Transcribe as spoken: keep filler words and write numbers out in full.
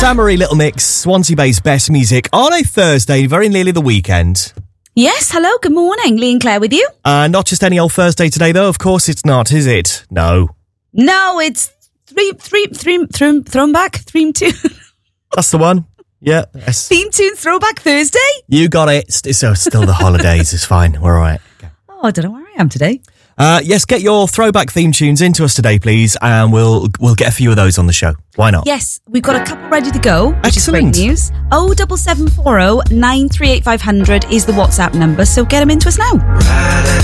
Saint-Marie Little Mix, Swansea Bay's best music on a Thursday, very nearly the weekend. Yes, hello, good morning. Lee and Claire with you. Uh, not just any old Thursday today, though. Of course it's not, is it? No. No, it's three, three, three, three, thrown back, theme tune. That's the one. Yeah. Yes. Theme tune throwback Thursday. You got it. So still the holidays. It's fine. We're all right. Okay. Oh, I don't know where I am today. Uh, yes, get your throwback theme tunes into us today, please, and we'll we'll get a few of those on the show. Why not? Yes, we've got a couple ready to go, which Excellent. is great news. oh seven seven four oh nine three eight five hundred is the WhatsApp number, so get them into us now.